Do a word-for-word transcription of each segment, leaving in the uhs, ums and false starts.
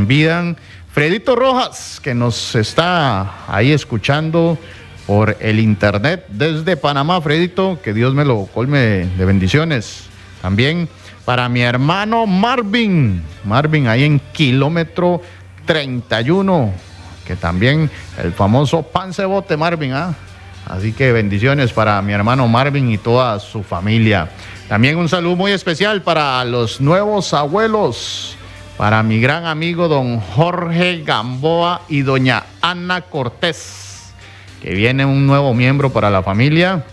envían Fredito Rojas, que nos está ahí escuchando por el internet desde Panamá. Fredito, que Dios me lo colme de bendiciones. También para mi hermano Marvin, Marvin ahí en kilómetro treinta y uno, que también el famoso pan cebote Marvin, ¿ah? Así que bendiciones para mi hermano Marvin y toda su familia. También un saludo muy especial para los nuevos abuelos, para mi gran amigo don Jorge Gamboa y doña Ana Cortés, que viene un nuevo miembro para la familia.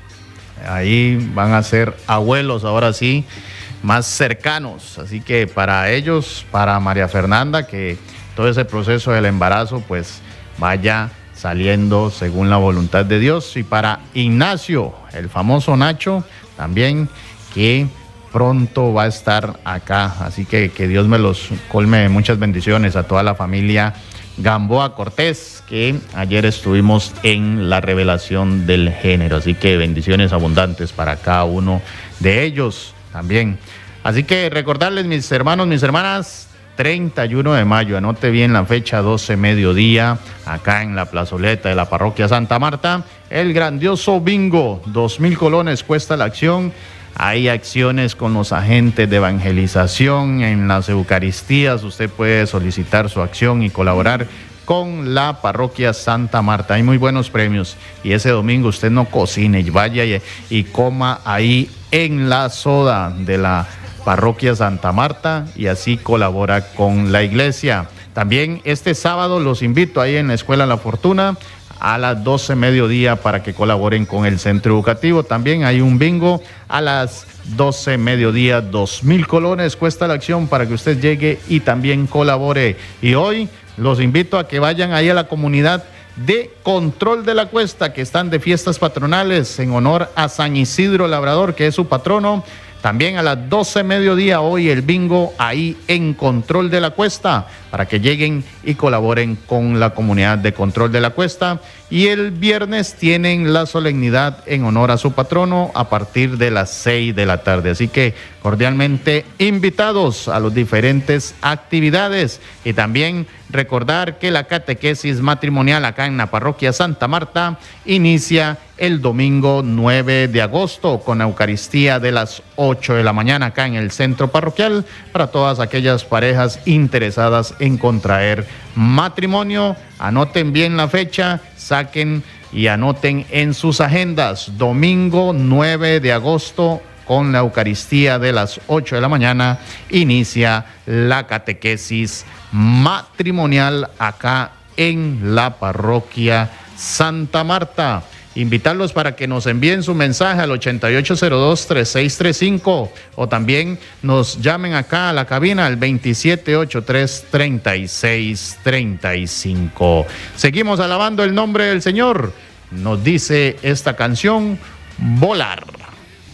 Ahí van a ser abuelos ahora sí, más cercanos. Así que para ellos, para María Fernanda, que todo ese proceso del embarazo pues vaya saliendo según la voluntad de Dios. Y para Ignacio, el famoso Nacho, también, que pronto va a estar acá. Así que que Dios me los colme de muchas bendiciones a toda la familia Gamboa Cortés, que ayer estuvimos en la revelación del género. Así que bendiciones abundantes para cada uno de ellos también. Así que recordarles, mis hermanos, mis hermanas, treinta y uno de mayo, anote bien la fecha, doce mediodía, acá en la plazoleta de la parroquia Santa Marta, el grandioso bingo, dos mil colones cuesta la acción. Hay acciones con los agentes de evangelización en las Eucaristías. Usted puede solicitar su acción y colaborar con la parroquia Santa Marta. Hay muy buenos premios y ese domingo usted no cocine y vaya y, y coma ahí en la soda de la parroquia Santa Marta y así colabora con la iglesia. También este sábado los invito ahí en la Escuela La Fortuna a las doce mediodía para que colaboren con el centro educativo. También hay un bingo a las doce mediodía, dos mil colones cuesta la acción para que usted llegue y también colabore. Y hoy los invito a que vayan ahí a la comunidad de Control de la Cuesta, que están de fiestas patronales en honor a San Isidro Labrador, que es su patrono. También a las doce mediodía hoy el bingo ahí en Control de la Cuesta para que lleguen y colaboren con la comunidad de Control de la Cuesta. Y el viernes tienen la solemnidad en honor a su patrono a partir de las seis de la tarde. Así que cordialmente invitados a las diferentes actividades. Y también recordar que la catequesis matrimonial acá en la parroquia Santa Marta inicia el domingo nueve de agosto con la Eucaristía de las ocho de la mañana acá en el centro parroquial para todas aquellas parejas interesadas en contraer matrimonio. Anoten bien la fecha, saquen y anoten en sus agendas. Domingo nueve de agosto con la Eucaristía de las ocho de la mañana inicia la catequesis matrimonial acá en la parroquia Santa Marta. Invitarlos para que nos envíen su mensaje al ochenta y ocho cero dos, treinta y seis treinta y cinco o también nos llamen acá a la cabina al veintisiete ochenta y tres, treinta y seis treinta y cinco. Seguimos alabando el nombre del Señor. Nos dice esta canción, Volar.